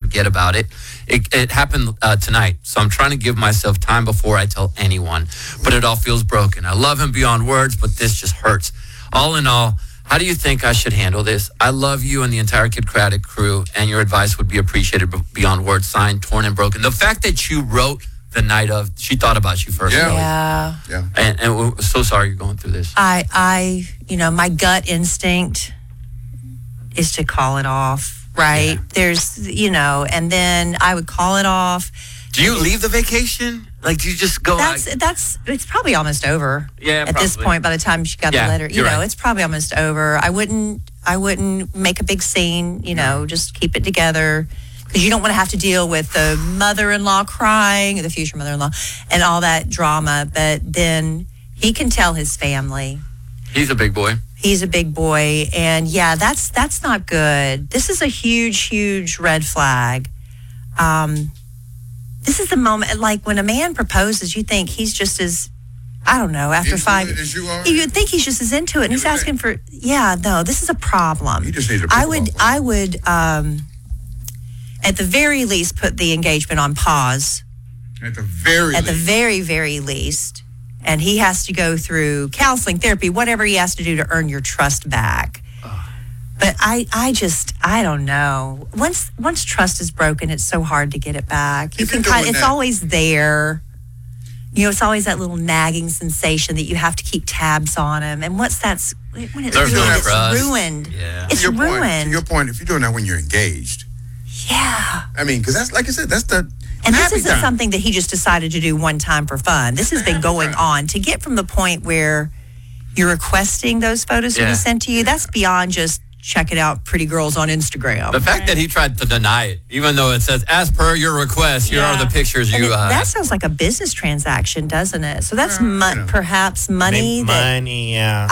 forget about it. It happened tonight, so I'm trying to give myself time before I tell anyone. But it all feels broken. I love him beyond words, but this just hurts. All in all, how do you think I should handle this? I love you and the entire Kid Craddock crew, and your advice would be appreciated beyond words. Signed, Torn and Broken. The fact that you wrote the night of, she thought about you first. Yeah. And we're so sorry you're going through this. My gut instinct is to call it off, right? Yeah. There's, and then I would call it off. Do you leave the vacation? Like, do you just go? It's probably almost over. Yeah, at this point, by the time she got the letter, right. it's probably almost over. I wouldn't make a big scene. Just keep it together, because you don't want to have to deal with the mother-in-law crying, the future mother-in-law, and all that drama. But then he can tell his family. He's a big boy. He's a big boy, and that's not good. This is a huge, huge red flag. This is the moment, like when a man proposes, you think he's just as, I don't know, after into 5 it as you are? you would think he's just as into it. And he's asking for, no, this is a problem. You just need to I would, at the very least, put the engagement on pause. At the very very least. And he has to go through counseling, therapy, whatever he has to do to earn your trust back. But I don't know. Once trust is broken, it's so hard to get it back. It's always there. It's always that little nagging sensation that you have to keep tabs on him. And when it's ruined, it's ruined. Yeah. It's ruined. To your point, if you're doing that when you're engaged. Yeah. I mean, because that's, like I said, that's the And this happy isn't time. something that he just decided to do one time for fun. This has been going on. To get from the point where you're requesting those photos to be sent to you, that's beyond just checking out pretty girls on Instagram. The fact that he tried to deny it, even though it says, as per your request, here are the pictures you... that sounds like a business transaction, doesn't it? So that's perhaps money. Money, yeah.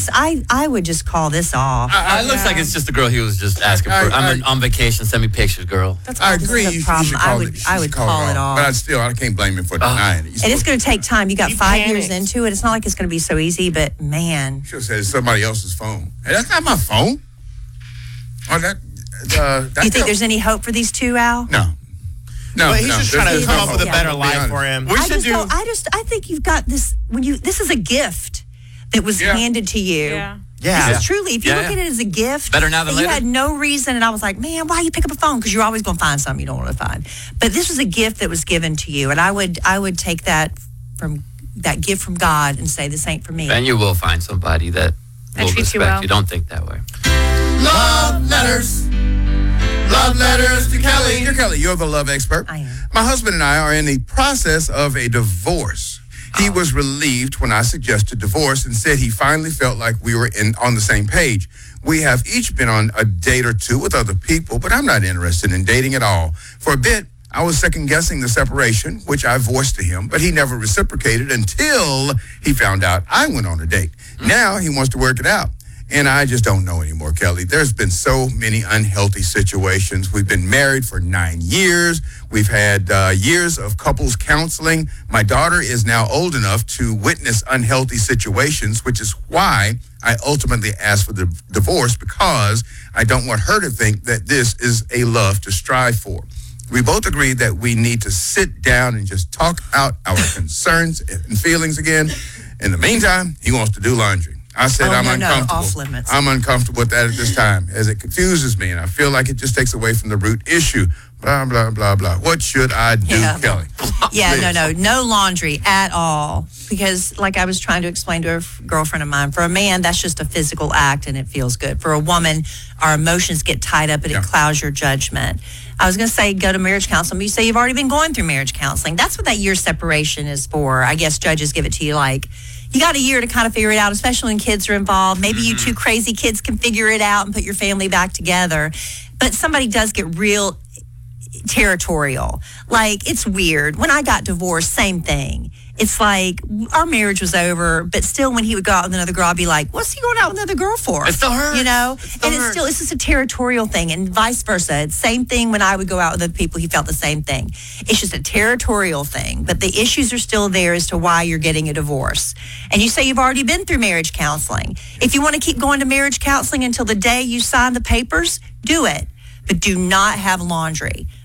I would just call this off. It looks like it's just the girl he was just asking for. I'm on vacation, send me pictures, girl. I agree. This is a problem. I would call it off. But I can't blame him for denying it. And it's going to take time. You got 5 years into it. It's not like it's going to be so easy, but man. You should have said it's somebody else's phone. Hey, that's not my phone. Do you think there's any hope for these two, Al? No. But he's just trying to come up with a better life for him. I think you've got this. This is a gift that was handed to you. Yeah. This is truly, if you look at it as a gift, better now than later. You had no reason, and I was like, man, why you pick up a phone? Because you're always going to find something you don't want to find. But this was a gift that was given to you, and I would take that gift from God and say, this ain't for me. And you will find somebody that will treats you respect well. you. Don't think that way. Love letters. Love letters to Kelly. Dear Kelly, you're the love expert. I am. My husband and I are in the process of a divorce. He was relieved when I suggested divorce and said he finally felt like we were on the same page. We have each been on a date or two with other people, but I'm not interested in dating at all. For a bit, I was second-guessing the separation, which I voiced to him, but he never reciprocated until he found out I went on a date. Now he wants to work it out. And I just don't know anymore, Kelly. There's been so many unhealthy situations. We've been married for 9 years. We've had years of couples counseling. My daughter is now old enough to witness unhealthy situations, which is why I ultimately asked for the divorce, because I don't want her to think that this is a love to strive for. We both agreed that we need to sit down and just talk out our concerns and feelings again. In the meantime, he wants to do laundry. I said I'm uncomfortable. No, off limits. I'm uncomfortable with that at this time, as it confuses me, and I feel like it just takes away from the root issue. Blah, blah, blah, blah. What should I do, Kelly? No laundry at all. Because like I was trying to explain to a girlfriend of mine, for a man, that's just a physical act and it feels good. For a woman, our emotions get tied up and it clouds your judgment. I was going to say go to marriage counseling, but you say you've already been going through marriage counseling. That's what that year separation is for. I guess judges give it to you like, you got a year to kind of figure it out, especially when kids are involved. Maybe you two crazy kids can figure it out and put your family back together. But somebody does get real territorial. Like, it's weird. When I got divorced, same thing. It's like our marriage was over, but still when he would go out with another girl, I'd be like, what's he going out with another girl for? It still hurts. It's just a territorial thing, and vice versa. It's same thing when I would go out with other people, he felt the same thing. It's just a territorial thing, but the issues are still there as to why you're getting a divorce. And you say you've already been through marriage counseling. If you want to keep going to marriage counseling until the day you sign the papers, do it. But do not have laundry.